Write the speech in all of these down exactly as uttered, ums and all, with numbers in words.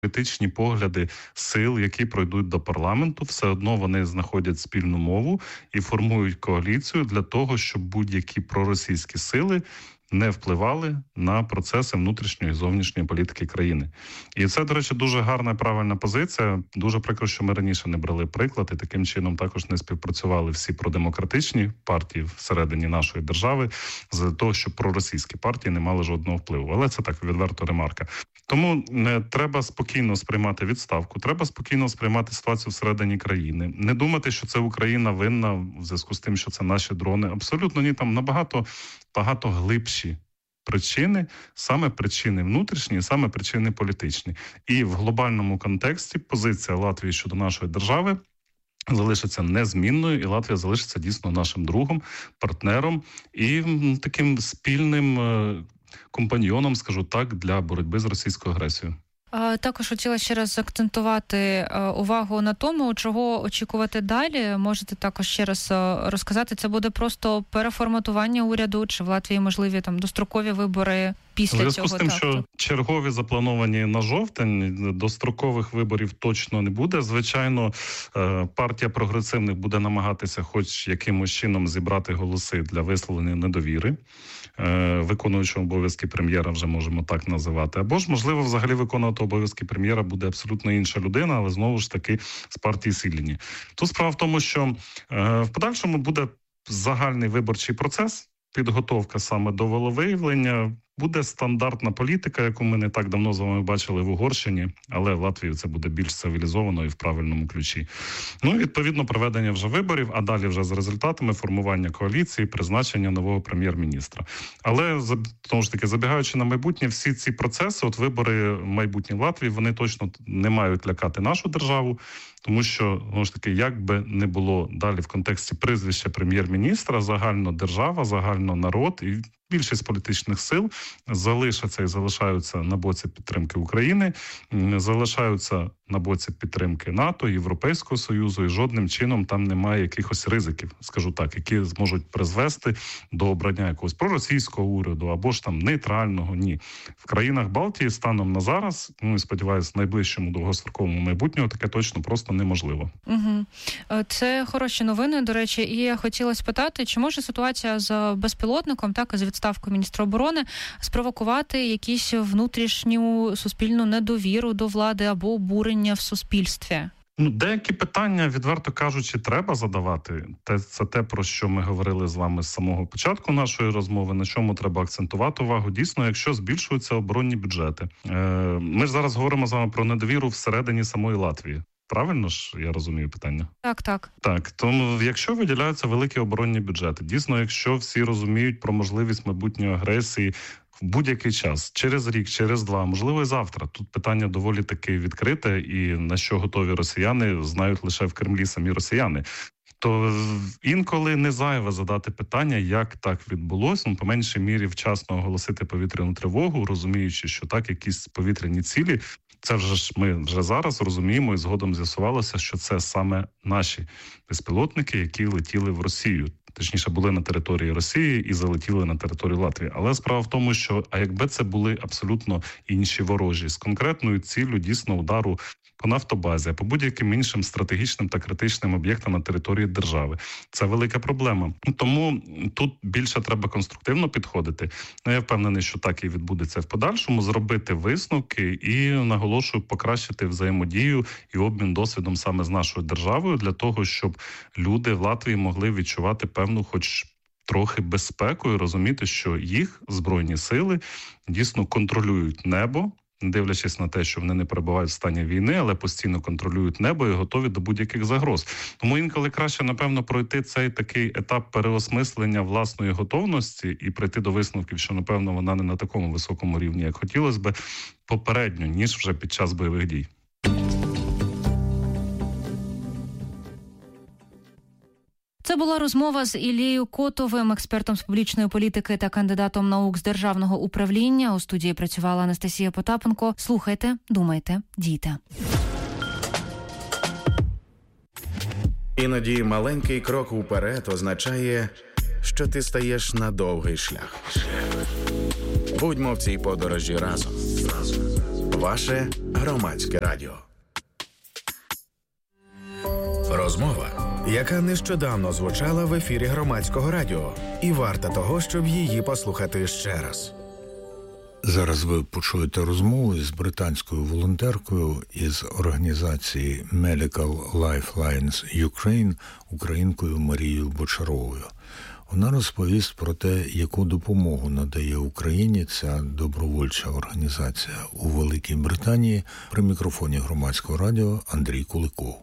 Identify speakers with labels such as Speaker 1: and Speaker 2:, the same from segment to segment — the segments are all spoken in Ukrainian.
Speaker 1: політичні погляди сил, які пройдуть до парламенту, все одно вони знаходять спільну мову і формують коаліцію для того, щоб будь-які проросійські сили не впливали на процеси внутрішньої і зовнішньої політики країни. І це, до речі, дуже гарна і правильна позиція. Дуже прикро, що ми раніше не брали приклад і таким чином також не співпрацювали всі продемократичні партії всередині нашої держави з того, щоб проросійські партії не мали жодного впливу. Але це так відверто ремарка. Тому не треба спокійно сприймати відставку, треба спокійно сприймати ситуацію всередині країни. Не думати, що це Україна винна в зв'язку з тим, що це наші дрони. Абсолютно ні, там набагато багато глибші причини, саме причини внутрішні, саме причини політичні. І в глобальному контексті позиція Латвії щодо нашої держави залишиться незмінною, і Латвія залишиться дійсно нашим другом, партнером і таким спільним компаньйоном, скажу так, для боротьби з російською агресією.
Speaker 2: Також хотіла ще раз акцентувати увагу на тому, чого очікувати далі. Можете також ще раз розказати, це буде просто переформатування уряду, чи в Латвії можливі там дострокові вибори після цього?
Speaker 1: У зв'язку з тим, що чергові заплановані на жовтень, дострокових виборів точно не буде. Звичайно, партія прогресивних буде намагатися хоч якимось чином зібрати голоси для висловлення недовіри виконуючого обов'язки прем'єра, вже можемо так називати. Або ж, можливо, взагалі виконувати обов'язки прем'єра буде абсолютно інша людина, але знову ж таки з партії Сіліні. Тут справа в тому, що в подальшому буде загальний виборчий процес, підготовка саме до волевиявлення, буде стандартна політика, яку ми не так давно з вами бачили в Угорщині, але в Латвії це буде більш цивілізовано і в правильному ключі. Ну, відповідно, проведення вже виборів, а далі вже з результатами формування коаліції, призначення нового прем'єр-міністра. Але, тому ж таки, забігаючи на майбутнє, всі ці процеси, от вибори майбутні в Латвії, вони точно не мають лякати нашу державу, тому що, знову ж таки, як би не було далі в контексті прізвища прем'єр-міністра, загально держава, загально народ і більшість політичних сил залишаться і залишаються на боці підтримки України, залишаються на боці підтримки НАТО, Європейського Союзу, і жодним чином там немає якихось ризиків, скажу так, які зможуть призвести до обрання якогось проросійського уряду або ж там нейтрального. Ні. В країнах Балтії станом на зараз, ну і сподіваюся, в найближчому довгостроковому майбутньому таке точно просто неможливо.
Speaker 2: Угу. Це хороші новини, до речі, і я хотіла спитати, чи може ситуація з безпілотником, так, з відставкою міністра оборони спровокувати якісь внутрішню суспільну недовіру до влади або обурення в суспільстві?
Speaker 1: Ну, деякі питання, відверто кажучи, треба задавати. Це те, про що ми говорили з вами з самого початку нашої розмови, на чому треба акцентувати увагу. Дійсно, якщо збільшуються оборонні бюджети. Ми ж зараз говоримо з вами про недовіру всередині самої Латвії. Правильно ж я розумію питання?
Speaker 2: Так, так.
Speaker 1: Так, тому якщо виділяються великі оборонні бюджети, дійсно, якщо всі розуміють про можливість майбутньої агресії в будь-який час, через рік, через два, можливо і завтра, тут питання доволі таки відкрите, і на що готові росіяни, знають лише в Кремлі самі росіяни. То інколи не зайве задати питання, як так відбулося, ну, по меншій мірі вчасно оголосити повітряну тривогу, розуміючи, що так, якісь повітряні цілі, це вже ж ми вже зараз розуміємо і згодом з'ясувалося, що це саме наші безпілотники, які летіли в Росію. Точніше, були на території Росії і залетіли на територію Латвії. Але справа в тому, що а якби це були абсолютно інші ворожі, з конкретною ціллю дійсно удару по нафтобазі, по будь-яким іншим стратегічним та критичним об'єктам на території держави. Це велика проблема. Тому тут більше треба конструктивно підходити. Я впевнений, що так і відбудеться в подальшому, зробити висновки і, наголошую, покращити взаємодію і обмін досвідом саме з нашою державою для того, щоб люди в Латвії могли відчувати певну хоч трохи безпеку і розуміти, що їх збройні сили дійсно контролюють небо, не дивлячись на те, що вони не перебувають в стані війни, але постійно контролюють небо і готові до будь-яких загроз. Тому інколи краще, напевно, пройти цей такий етап переосмислення власної готовності і прийти до висновків, що, напевно, вона не на такому високому рівні, як хотілося би, попередньо, ніж вже під час бойових дій.
Speaker 2: Це була розмова з Ілією Котовим, експертом з публічної політики та кандидатом наук з державного управління. У студії працювала Анастасія Потапенко. Слухайте, думайте, дійте.
Speaker 3: Іноді маленький крок уперед означає, що ти стаєш на довгий шлях. Будьмо в цій подорожі разом. Ваше громадське радіо. Розмова, яка нещодавно звучала в ефірі громадського радіо, і варта того, щоб її послухати ще раз.
Speaker 4: Зараз ви почуєте розмову з британською волонтеркою із організації Medical Lifelines Ukraine, українкою Марією Бочаровою. Вона розповість про те, яку допомогу надає Україні ця добровольча організація у Великій Британії. При мікрофоні громадського радіо Андрій Куликов.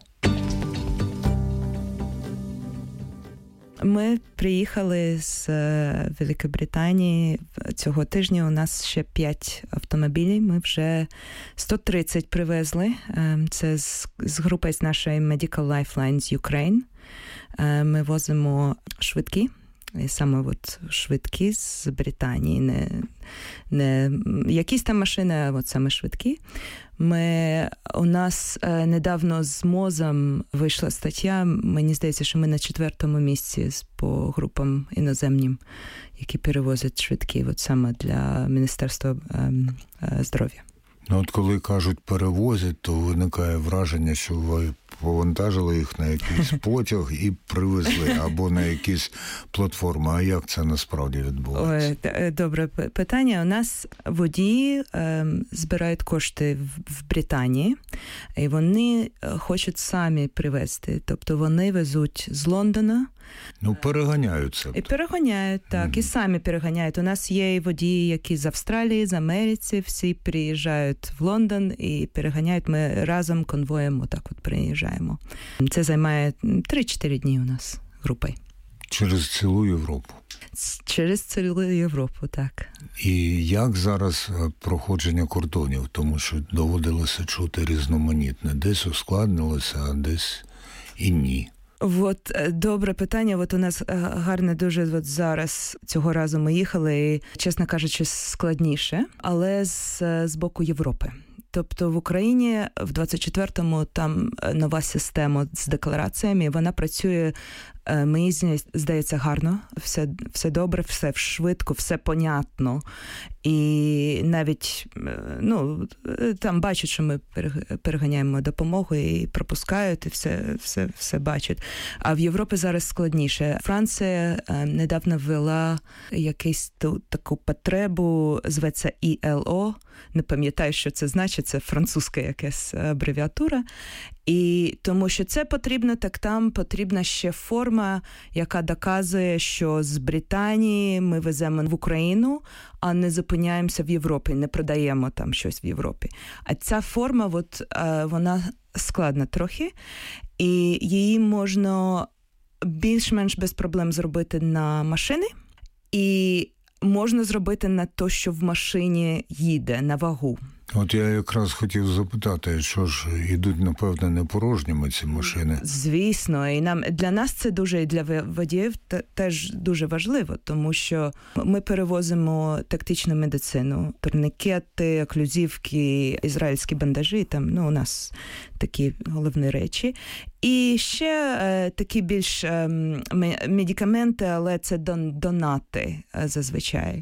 Speaker 5: Ми приїхали з Великої Британії. Цього тижня у нас ще п'ять автомобілів. Ми вже сто тридцять привезли. Це з, з групи з нашої Medical Lifelines Ukraine. Ми возимо швидкі. І саме от швидкі з Британії. Не, не якісь там машини, а от саме швидкі. Ми, у нас е, недавно з МОЗом вийшла стаття, мені здається, що ми на четвертому місці по групам іноземним, які перевозять швидкі, от саме для Міністерства е, е, здоров'я.
Speaker 4: Ну, от коли кажуть перевозять, то виникає враження, що ви повантажили їх на якийсь потяг і привезли, або на якісь платформи. А як це насправді відбувається?
Speaker 5: Ой, добре питання. У нас водії е, збирають кошти в, в Британії, і вони хочуть самі привезти. Тобто вони везуть з Лондона.
Speaker 4: Ну, переганяються.
Speaker 5: І переганяють, так, mm. і самі переганяють. У нас є і водії, які з Австралії, з Америці, всі приїжджають в Лондон і переганяють. Ми разом конвоєм отак от приїжджаємо. Це займає три-чотири дні у нас групою.
Speaker 4: Через цілу Європу?
Speaker 5: Через цілу Європу, так.
Speaker 4: І як зараз проходження кордонів? Тому що доводилося чути різноманітне. Десь ускладнилося, а десь і ні.
Speaker 5: От добре питання. От у нас гарне дуже от зараз цього разу ми їхали, і, чесно кажучи, складніше, але з, з боку Європи. Тобто в Україні в двадцять четвертому там нова система з деклараціями, вона працює, мені здається, гарно, все, все добре, все швидко, все понятно. І навіть, ну, там бачать, що ми переганяємо допомогу і пропускають, і все, все, все бачать. А в Європі зараз складніше. Франція недавно ввела якусь ту, таку потребу, зветься і ел о, не пам'ятаю, що це значить, це французька якась абревіатура. І тому що це потрібно, так там потрібна ще форма, яка доказує, що з Британії ми веземо в Україну, а не зупиняємося в Європі, не продаємо там щось в Європі. А ця форма, от, вона складна трохи, і її можна більш-менш без проблем зробити на машини, і можна зробити на те, що в машині їде, на вагу.
Speaker 4: От я якраз хотів запитати, що ж йдуть, напевно, не порожніми ці машини?
Speaker 5: Звісно, і нам для нас це дуже, і для водіїв теж дуже важливо, тому що ми перевозимо тактичну медицину, турнікети, оклюзивки, ізраїльські бандажі, там, ну, у нас такі головні речі. І ще е, такі більш е, медикаменти, але це дон, донати е, зазвичай.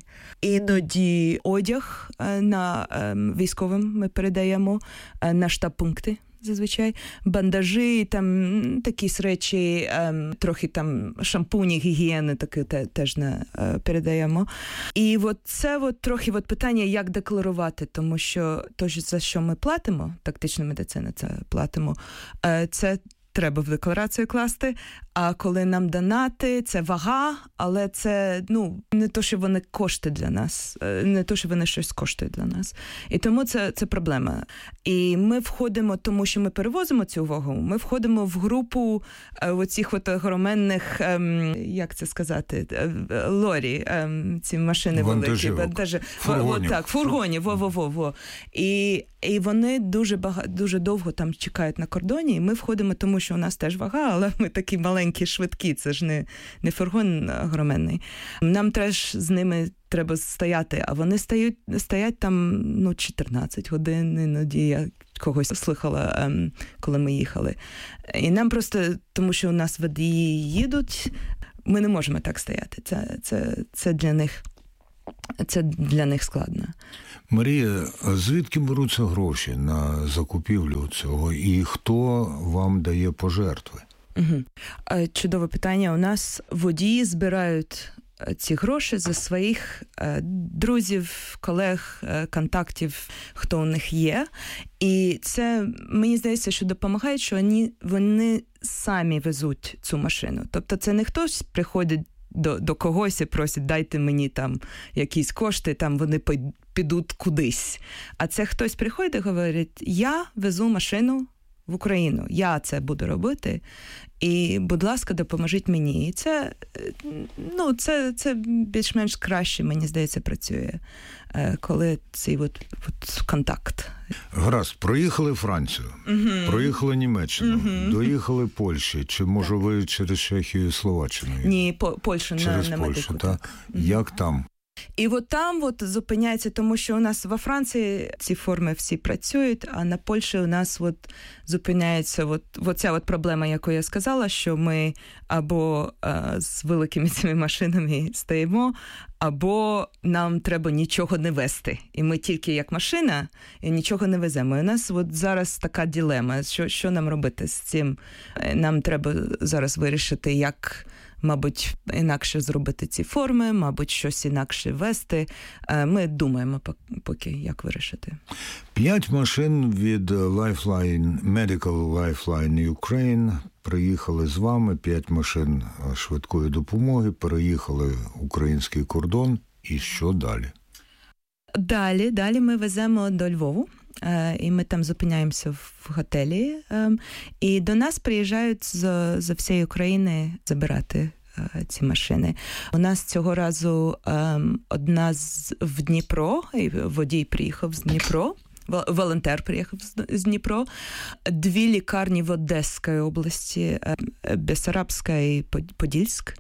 Speaker 5: Іноді одяг е, на е, військовим ми передаємо, е, на штаб-пункти зазвичай, бандажі, там такі речі, е, трохи там шампуні, гігієни, таке те, теж не е, передаємо. І от це от трохи от питання, як декларувати, тому що то, за що ми платимо, тактична медицина, це платимо, е, це треба в декларацію класти, а коли нам донати, це вага, але це, ну, не то, що вони кошти для нас, не то, що вони щось коштують для нас. І тому це, це проблема. І ми входимо, тому що ми перевозимо цю вагу, ми входимо в групу оцих от огроменних, як це сказати, лорі, ці машини великі.
Speaker 4: Вантажівок. Фургонів.
Speaker 5: Так, фургонів, во-во-во. І, і вони дуже, багато, дуже довго там чекають на кордоні, і ми входимо, тому що у нас теж вага, але ми такі маленькі, швидкі, це ж не, не фургон огроменний. Нам теж з ними треба стояти, а вони стають, стоять там, ну, чотирнадцять годин, іноді я когось слухала, коли ми їхали. І нам просто, тому що у нас водії їдуть, ми не можемо так стояти. Це, це, це для них це для них складно.
Speaker 4: Марія, звідки беруться гроші на закупівлю цього і хто вам дає пожертви?
Speaker 5: Угу. Чудове питання. У нас водії збирають ці гроші за своїх друзів, колег, контактів, хто у них є. І це, мені здається, що допомагає, що вони, вони самі везуть цю машину. Тобто це не хтось приходить до, до когось і просить, дайте мені там якісь кошти, там вони підуть кудись. А це хтось приходить і говорить, я везу машину в Україну, я це буду робити, і, будь ласка, допоможіть мені. І це, ну, це, це більш-менш краще, мені здається, працює, коли цей от, от контакт.
Speaker 4: Гаразд, проїхали Францію, uh-huh. проїхали Німеччину, uh-huh. доїхали Польщі, чи, може, так. ви через Чехію і Словаччину?
Speaker 5: Ні, по, Польщу
Speaker 4: через
Speaker 5: на, на
Speaker 4: Польщу,
Speaker 5: медику.
Speaker 4: Так? Uh-huh. Як там?
Speaker 5: І от там от зупиняється, тому що у нас во Франції ці форми всі працюють, а на Польщі у нас от зупиняється от, от ця от проблема, яку я сказала, що ми або а, з великими цими машинами стоїмо, або нам треба нічого не вести. І ми тільки як машина, і нічого не веземо. І у нас от зараз така дилема, що, що нам робити з цим. Нам треба зараз вирішити, як, мабуть, інакше зробити ці форми, мабуть, щось інакше вести. Ми думаємо поки, як вирішити.
Speaker 4: П'ять машин від Lifeline, Medical Lifeline Ukraine приїхали з вами, п'ять машин швидкої допомоги, переїхали український кордон. І що далі?
Speaker 5: Далі, далі ми веземо до Львову. І ми там зупиняємося в готелі. І до нас приїжджають з, з всієї України забирати ці машини. У нас цього разу одна з, в Дніпро, водій приїхав з Дніпро, волонтер приїхав з Дніпро, дві лікарні в Одеській області, Бессарабська і Подільськ.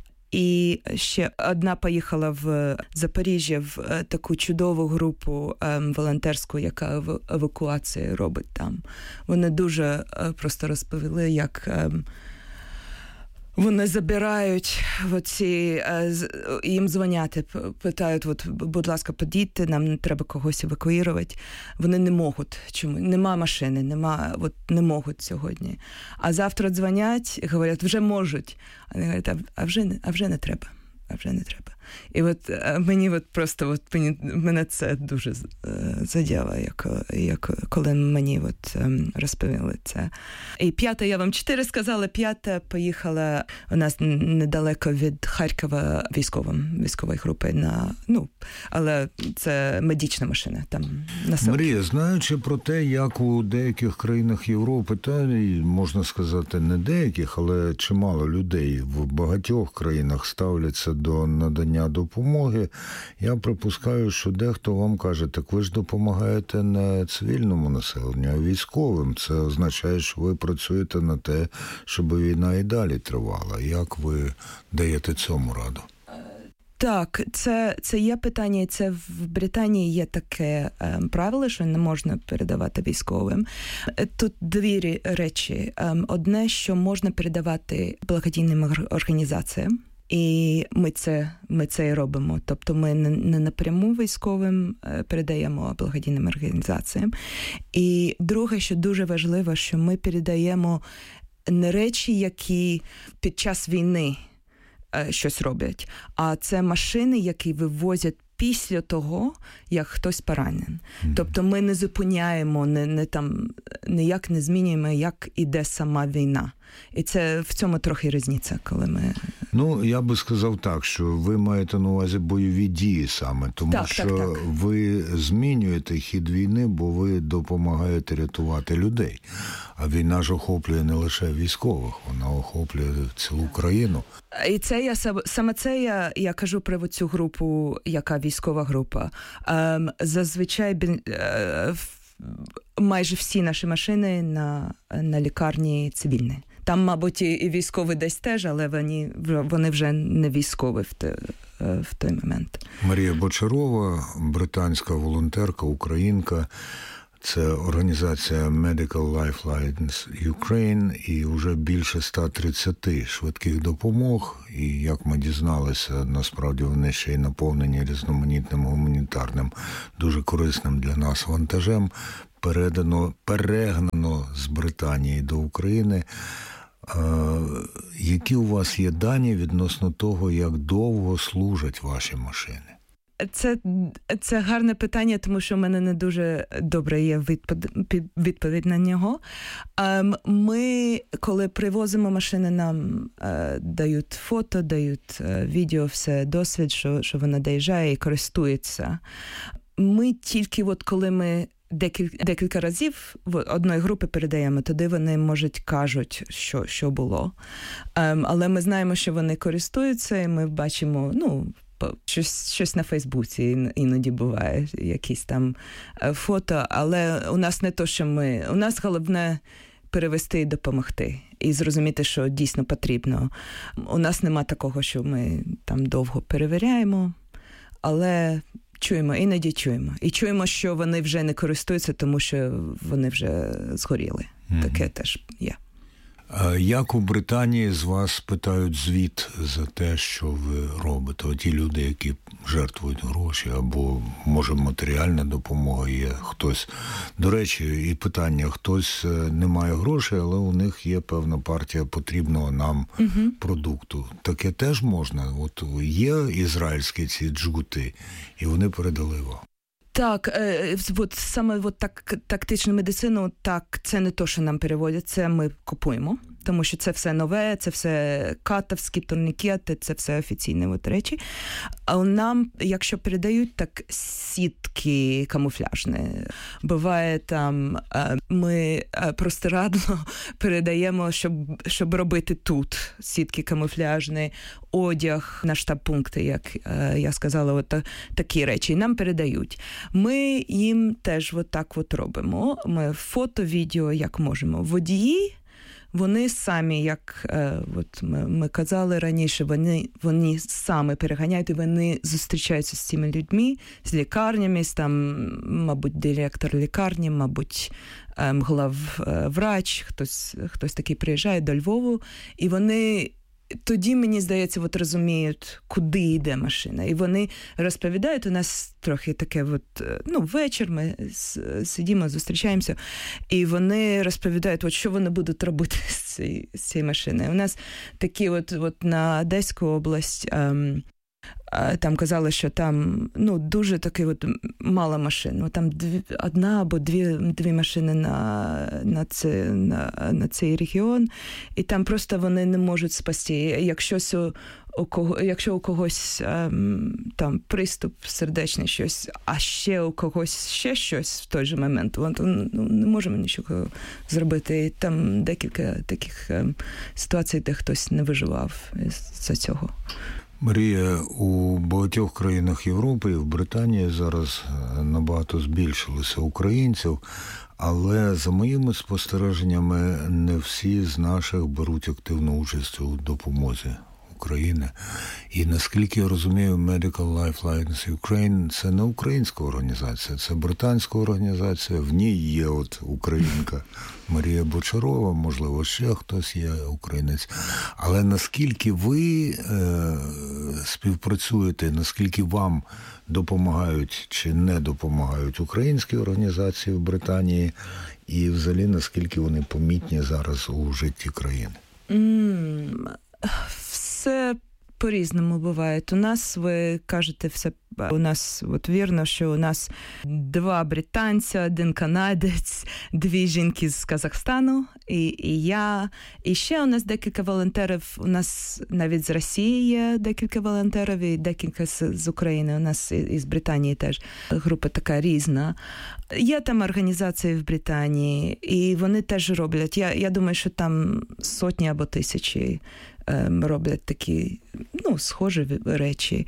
Speaker 5: І ще одна поїхала в Запоріжжя в таку чудову групу ем, волонтерську, яка евакуацію робить там. Вони дуже е, просто розповіли, як ем, вони забирають оці, е, їм дзвонять, питають, от, будь ласка, подійте, нам треба когось евакуювати. Вони не можуть. Чому? Нема машини, нема, от, не можуть сьогодні. А завтра дзвонять і говорять, вже можуть. А вони говорять, а вже, а вже не треба. А вже не треба. І от мені от просто от мені, мене це дуже заділо, як, як коли мені от розповіли це. І п'ята, я вам чотири сказала, п'ята поїхала у нас недалеко від Харкова військовим, військової групи, на, ну, але це медична машина там на селі.
Speaker 4: Марія, знаючи про те, як у деяких країнах Європи, та й, можна сказати, не деяких, але чимало людей в багатьох країнах ставляться до надання допомоги, я припускаю, що дехто вам каже, так ви ж допомагаєте не цивільному населенню, а військовим. Це означає, що ви працюєте на те, щоб війна і далі тривала. Як ви даєте цьому раду?
Speaker 5: Так, це, це є питання, і це в Британії є таке е, правило, що не можна передавати військовим. Тут дві речі. Е, одне, що можна передавати благодійним організаціям, і ми це, ми це і робимо. Тобто ми не, не напряму військовим передаємо, а благодійним організаціям. І друге, що дуже важливо, що ми передаємо не речі, які під час війни щось роблять, а це машини, які вивозять після того, як хтось поранений. Mm. Тобто ми не зупиняємо, не, не там, ніяк не змінюємо, як іде сама війна. І це в цьому трохи різниця, коли ми...
Speaker 4: Ну, я би сказав так, що ви маєте на увазі бойові дії саме, тому
Speaker 5: так,
Speaker 4: що
Speaker 5: так, так.
Speaker 4: ви змінюєте хід війни, бо ви допомагаєте рятувати людей. А війна ж охоплює не лише військових, вона охоплює цілу країну.
Speaker 5: І це я саме це я, я кажу про цю групу, яка військова група. Ем, зазвичай е, майже всі наші машини на, на лікарні цивільні. Там, мабуть, і військові десь теж, але вони, вони вже не військові в, те, в той момент.
Speaker 4: Марія Бочарова, британська волонтерка, українка. Це організація Medical Lifelines Ukraine і вже більше сто тридцять швидких допомог. І, як ми дізналися, насправді вони ще й наповнені різноманітним гуманітарним, дуже корисним для нас вантажем, передано, перегнано з Британії до України. Які у вас є дані відносно того, як довго служать ваші машини?
Speaker 5: Це, це гарне питання, тому що в мене не дуже добре є відповідь, відповідь на нього. Ми, коли привозимо машини, нам дають фото, дають відео, все досвід, що, що вона доїжджає і користується. Ми тільки, от коли ми Декілька, декілька разів в одної групи передаємо, тоді вони, можуть, кажуть, що, що було. Um, але ми знаємо, що вони користуються, і ми бачимо, ну, щось, щось на Фейсбуці іноді буває, якісь там фото, але у нас не то, що ми... У нас головне перевести і допомогти, і зрозуміти, що дійсно потрібно. У нас нема такого, що ми там довго перевіряємо, але... Чуємо, іноді чуємо. І чуємо, що вони вже не користуються, тому що вони вже згоріли. Mm-hmm. Таке теж є.
Speaker 4: А як у Британії з вас питають звіт за те, що ви робите? Ті люди, які жертвують гроші, або, може, матеріальна допомога є хтось. До речі, і питання, хтось не має грошей, але у них є певна партія потрібного нам mm-hmm. продукту. Таке теж можна? От є ізраїльські ці джгути, і вони передали вам.
Speaker 5: Так, е, от саме от так, тактичну медицину, так, це не то, що нам переводять, це ми купуємо, тому що це все нове, це все катовські турнікети, це все офіційні от речі. А нам, якщо передають, так сітки камуфляжні. Буває там, ми простирадно передаємо, щоб, щоб робити тут сітки камуфляжні, одяг на штаб-пункти, як я сказала, от такі речі. І нам передають. Ми їм теж от так от робимо. Ми фото, відео, як можемо. Водії, вони самі, як е, от ми, ми казали раніше, вони, вони самі переганяють, і вони зустрічаються з цими людьми, з лікарнями, з там, мабуть, директор лікарні, мабуть, е, главврач, хтось, хтось такий приїжджає до Львову, і вони... Тоді, мені здається, от розуміють, куди йде машина. І вони розповідають, у нас трохи таке, от, ну, вечір, ми сидимо, зустрічаємося, і вони розповідають, от, що вони будуть робити з цією, з цією машиною. У нас такі от, от на Одеську область, ем, там казали, що там, ну, дуже такі от мало машин. Ну, там дві, одна або дві, дві машини на, на, це, на, на цей регіон, і там просто вони не можуть спасти. Якщо у, кого, якщо у когось ем, там приступ сердечний щось, а ще у когось ще щось в той же момент, то ну, не можемо нічого зробити. І там декілька таких ем, ситуацій, де хтось не виживав з-за цього.
Speaker 4: Марія, у багатьох країнах Європи і в Британії зараз набагато збільшилося українців, але за моїми спостереженнями не всі з наших беруть активну участь у допомозі України. І наскільки я розумію, Medical Lifelines Ukraine – це не українська організація, це британська організація, в ній є от українка Марія Бочарова, можливо, ще хтось є українець. Але наскільки ви е, співпрацюєте, наскільки вам допомагають чи не допомагають українські організації в Британії, і взагалі наскільки вони помітні зараз у житті країни?
Speaker 5: Mm, все по-різному буває. У нас, ви кажете, все у нас от вірно, що у нас два британця, один канадець, дві жінки з Казахстану і, і я. І ще у нас декілька волонтерів, у нас навіть з Росії є декілька волонтерів і декілька з, з України, у нас із Британії теж. Група така різна. Є там організації в Британії, і вони теж роблять. Я, я думаю, що там сотні або тисячі роблять такі, ну, схожі речі.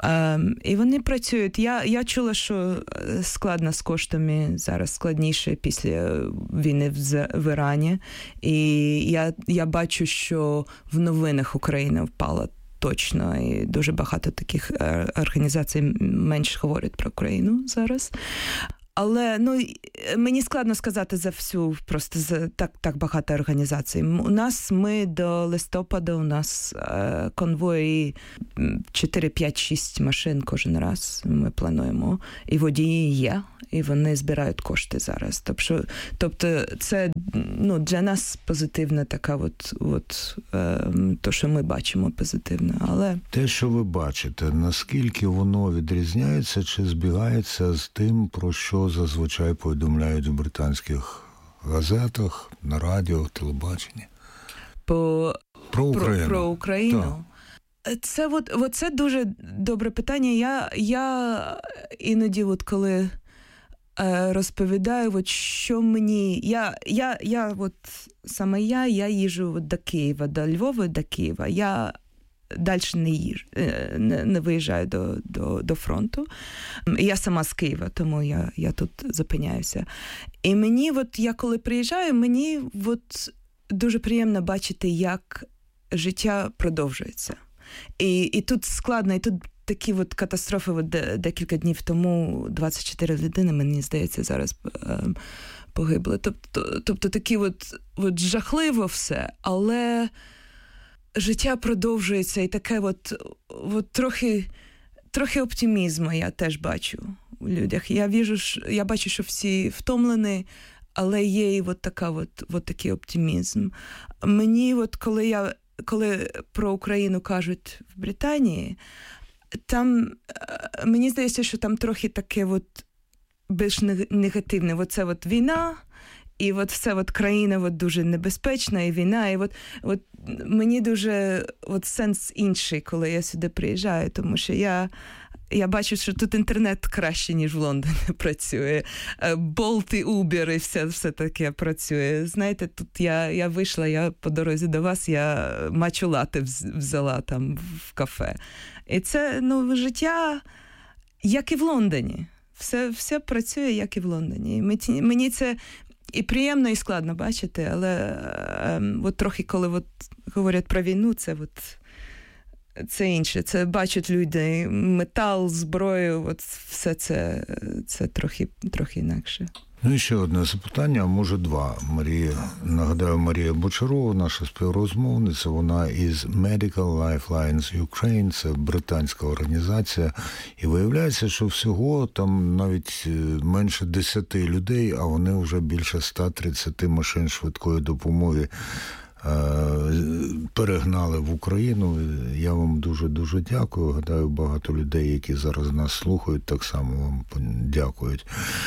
Speaker 5: І вони працюють. Я, я чула, що складно з коштами, зараз складніше після війни в, в Ірані. І я, я бачу, що в новинах Україна впала точно, і дуже багато таких організацій менш говорять про Україну зараз. Але ну, мені складно сказати за всю, просто за так, так багато організацій. У нас ми до листопада, у нас е, конвої чотири, п'ять, шість машин кожен раз ми плануємо. І водії є, і вони збирають кошти зараз. Тобто, тобто це ну, для нас позитивна така от, от е, то, що ми бачимо позитивно. Але
Speaker 4: те, що ви бачите, наскільки воно відрізняється чи збігається з тим, про що зазвичай повідомляють в британських газетах, на радіо, телебаченні?
Speaker 5: По...
Speaker 4: Про Україну.
Speaker 5: Про, про Україну. Так. Це, от, от це дуже добре питання. Я, я іноді, от коли е, розповідаю, от що мені... Я, я, я от, саме я, я їжджу от до Києва, до Львова, до Києва. Я далі не їжджу, не, не виїжджаю до, до, до фронту. Я сама з Києва, тому я, я тут зупиняюся. І мені, от, я коли приїжджаю, мені от, дуже приємно бачити, як життя продовжується. І, і тут складно, і тут такі от катастрофи, от декілька днів тому двадцять чотири людини, мені здається, зараз е, погибли. Тобто, тобто такі от, от жахливо все, але життя продовжується, і таке от, от трохи, трохи оптимізму я теж бачу у людях. Я, віжу, я бачу, що всі втомлені, але є і от, така от, от такий оптимізм. Мені, от, коли, я, коли про Україну кажуть в Британії, там, мені здається, що там трохи таке от, більш негативне. Оце от війна, і от все от країна от дуже небезпечна, і війна, і от, от мені дуже от сенс інший, коли я сюди приїжджаю, тому що я, я бачу, що тут інтернет краще, ніж в Лондоні працює. Болт і Uber і все, все таке працює. Знаєте, тут я, я вийшла, я по дорозі до вас, я матчу лате взяла там в кафе. І це, ну, життя, як і в Лондоні. Все, все працює, як і в Лондоні. Мені, мені це і приємно, і складно бачити, але е, от трохи, коли от говорять про війну, це, от, це інше. Це бачать люди, метал, зброю, от все це, це трохи, трохи інакше.
Speaker 4: Ну і ще одне запитання, а може два. Марія, нагадаю, Марія Бочарова, наша співрозмовниця, вона із Medical Lifelines Ukraine, це британська організація, і виявляється, що всього там навіть менше десяти людей, а вони вже більше ста тридцяти машин швидкої допомоги перегнали в Україну. Я вам дуже-дуже дякую. Гадаю, багато людей, які зараз нас слухають, так само вам дякують.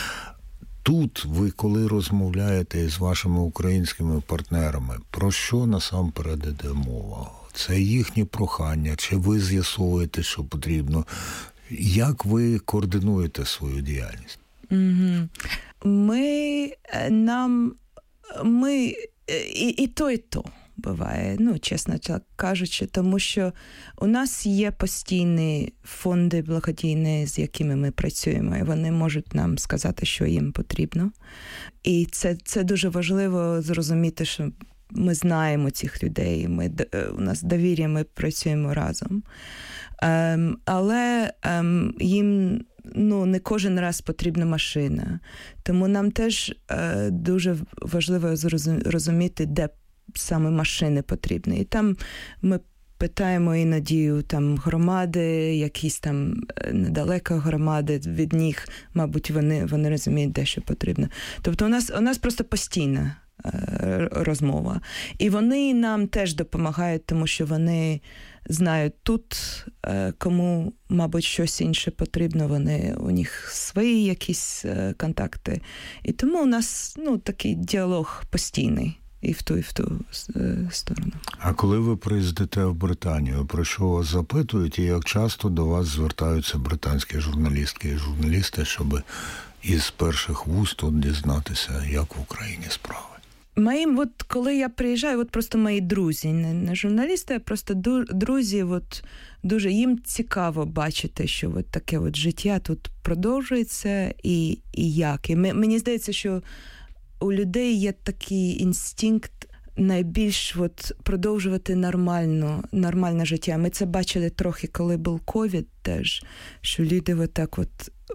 Speaker 4: Тут ви, коли розмовляєте з вашими українськими партнерами, про що насамперед іде мова? Це їхні прохання, чи ви з'ясовуєте, що потрібно? Як ви координуєте свою діяльність?
Speaker 5: Mm-hmm. Ми, нам, ми, і, і то, і то буває, ну, чесно так кажучи, тому що у нас є постійні фонди благодійні, з якими ми працюємо, і вони можуть нам сказати, що їм потрібно. І це, це дуже важливо зрозуміти, що ми знаємо цих людей, ми, у нас довір'я, ми працюємо разом. Ем, але ем, їм, ну, не кожен раз потрібна машина. Тому нам теж е, дуже важливо зрозуміти, де саме машини потрібні. І там ми питаємо іноді там громади, якісь там недалеко громади від них, мабуть, вони, вони розуміють, де що потрібно. Тобто у нас, у нас просто постійна е, розмова. І вони нам теж допомагають, тому що вони знають тут, е, кому, мабуть, щось інше потрібно, вони, у них свої якісь е, контакти. І тому у нас, ну, такий діалог постійний. І в ту, і в ту сторону.
Speaker 4: А коли ви приїздите в Британію, про що вас запитують і як часто до вас звертаються британські журналістки і журналісти, щоб із перших вуст от дізнатися, як в Україні справи?
Speaker 5: Моїм, от коли я приїжджаю, от просто мої друзі, не, не журналісти, а просто друзі, от дуже їм цікаво бачити, що от таке от життя тут продовжується і, і як. І мені здається, що у людей є такий інстинкт найбільш от продовжувати нормально, нормальне життя. Ми це бачили трохи, коли був ковід теж, що люди отак от,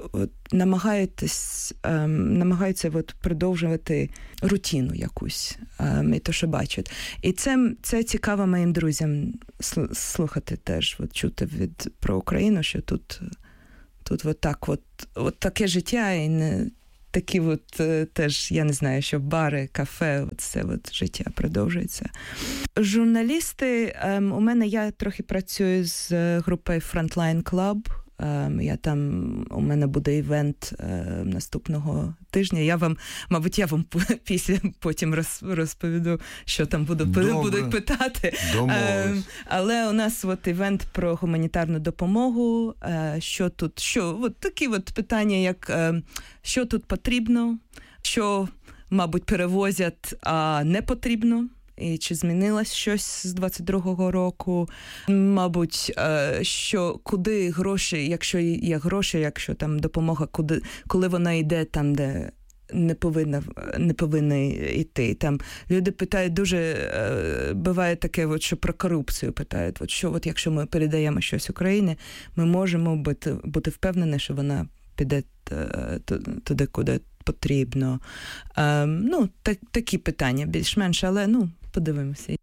Speaker 5: от, намагаються, ем, намагаються от, продовжувати рутину якусь, ем, і то, що бачать. І це, це цікаво моїм друзям слухати теж, от, чути від, про Україну, що тут, тут от так, от, от таке життя, і не такі от, теж, я не знаю, що бари, кафе, от це от життя продовжується. Журналісти, ем, у мене, я трохи працюю з групою Frontline Club. Ем, я там, у мене буде івент ем, наступного тижня. Я вам, мабуть, я вам після потім роз, розповіду, що там буду, будуть питати. Ем, але у нас от івент про гуманітарну допомогу. Е, що тут, що, от такі от питання, як е, що тут потрібно, що, мабуть, перевозять, а не потрібно. І чи змінилось щось з двадцять другого року? Мабуть, що куди гроші, якщо є гроші, якщо там допомога, куди, коли вона йде там, де не повинна, не повинна йти. Там люди питають дуже, буває таке, от, що про корупцію питають. От, що от, якщо ми передаємо щось Україні, ми можемо бути, бути впевнені, що вона піде туди, куди потрібно. А, ну, так, такі питання більш-менш, але, ну, подивимося.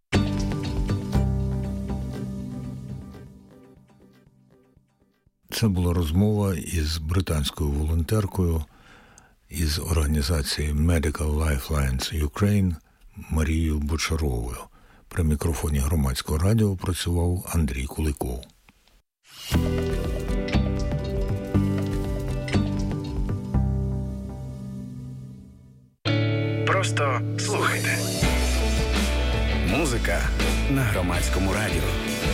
Speaker 4: Це була розмова із британською волонтеркою із організації Medical Lifelines Ukraine Марією Бочаровою. При мікрофоні Громадського радіо працював Андрій Куликов.
Speaker 3: Просто слухайте. Музика на Громадському радіо.